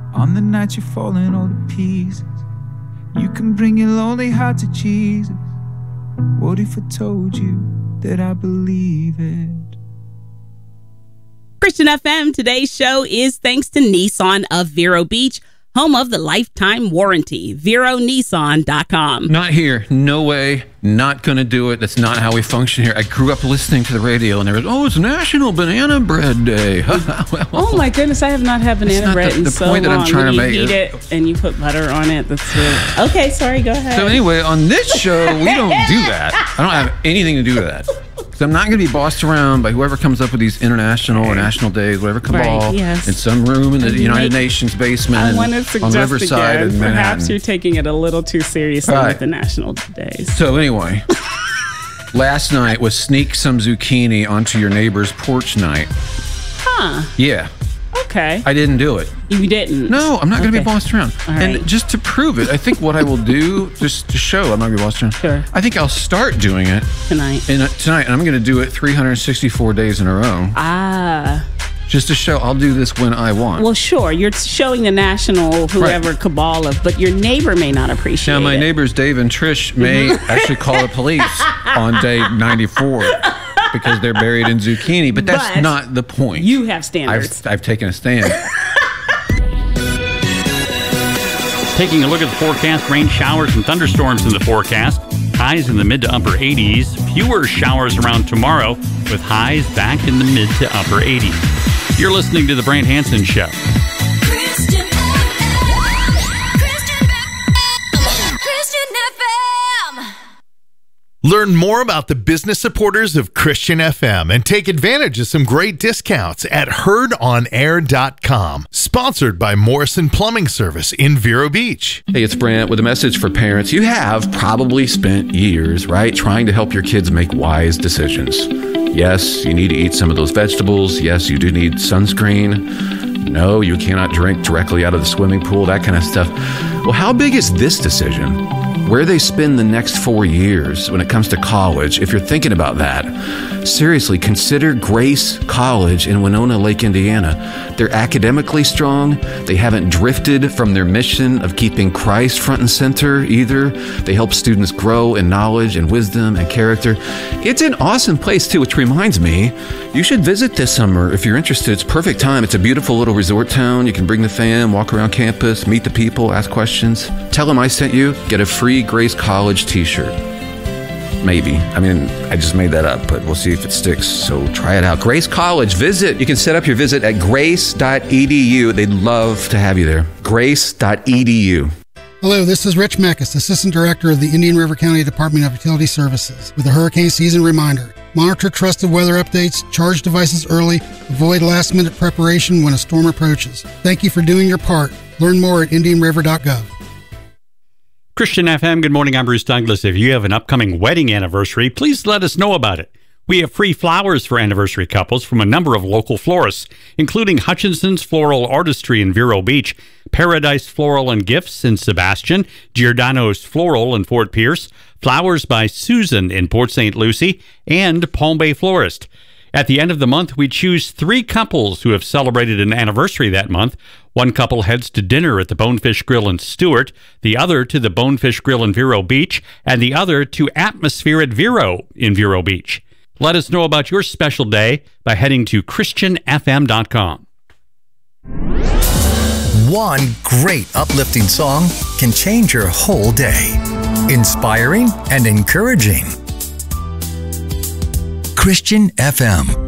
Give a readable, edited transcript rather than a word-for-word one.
On the night you're falling all to pieces, you can bring your lonely heart to Jesus. What if I told you that I believe it? Christian FM, today's show is thanks to Nissan of Vero Beach, home of the lifetime warranty. VeroNissan.com. Not here. No way. Not going to do it. That's not how we function here. I grew up listening to the radio, and there was, it's National Banana Bread Day. Well, oh my goodness, I have not had banana bread in so long. The point that I'm trying to make is, you heat it and you put butter on it. That's really... Okay, sorry, go ahead. So anyway, on this show, we don't do that. I don't have anything to do with that. So I'm not going to be bossed around by whoever comes up with these international or national days, whatever cabal, in some room in the United Nations basement on Riverside in Manhattan. Perhaps you're taking it a little too seriously with the national days. So anyway, last night was sneak some zucchini onto your neighbor's porch night. Huh. Yeah. Okay. I didn't do it. You didn't? No, I'm not going to be bossed around. Right. And just to prove it, I think what I will do, just to show I'm not going to be bossed around, sure. I think I'll start doing it tonight. And I'm going to do it 364 days in a row. Just to show I'll do this when I want. Well, sure. You're showing the national whoever cabal of, but your neighbor may not appreciate it. Now, my neighbors, Dave and Trish, may actually call the police on day 94. Because they're buried in zucchini, but that's not the point. You have standards. I've taken a stand. Taking a look at the forecast, rain showers and thunderstorms in the forecast. Highs in the mid to upper 80s. Fewer showers around tomorrow with highs back in the mid to upper 80s. You're listening to The Brant Hansen Show. Christian FM. Learn more about the business supporters of Christian FM and take advantage of some great discounts at heardonair.com. Sponsored by Morrison Plumbing Service in Vero Beach. Hey, it's Brant with a message for parents. You have probably spent years, right, trying to help your kids make wise decisions. Yes, you need to eat some of those vegetables. Yes, you do need sunscreen. No, you cannot drink directly out of the swimming pool, that kind of stuff. Well, how big is this decision? Where they spend the next 4 years when it comes to college, if you're thinking about that, seriously, consider Grace College in Winona Lake, Indiana. They're academically strong. They haven't drifted from their mission of keeping Christ front and center either. They help students grow in knowledge and wisdom and character. It's an awesome place too, which reminds me, you should visit this summer if you're interested. It's perfect time. It's a beautiful little resort town. You can bring the fam, walk around campus, meet the people, ask questions. Tell them I sent you. Get a free Grace College t-shirt. Maybe. I mean, I just made that up, but we'll see if it sticks. So try it out. Grace College. Visit. You can set up your visit at grace.edu. They'd love to have you there. Grace.edu. Hello, this is Rich Meckes, Assistant Director of the Indian River County Department of Utility Services, with a hurricane season reminder. Monitor trusted weather updates, charge devices early, avoid last-minute preparation when a storm approaches. Thank you for doing your part. Learn more at indianriver.gov. Christian FM, good morning. I'm Bruce Douglas. If you have an upcoming wedding anniversary, please let us know about it. We have free flowers for anniversary couples from a number of local florists, including Hutchinson's Floral Artistry in Vero Beach, Paradise Floral and Gifts in Sebastian, Giordano's Floral in Fort Pierce, Flowers by Susan in Port St. Lucie, and Palm Bay Florist. At the end of the month, we choose 3 couples who have celebrated an anniversary that month. One couple heads to dinner at the Bonefish Grill in Stewart, the other to the Bonefish Grill in Vero Beach, and the other to Atmosphere at Vero in Vero Beach. Let us know about your special day by heading to ChristianFM.com. One great uplifting song can change your whole day. Inspiring and encouraging. Christian FM.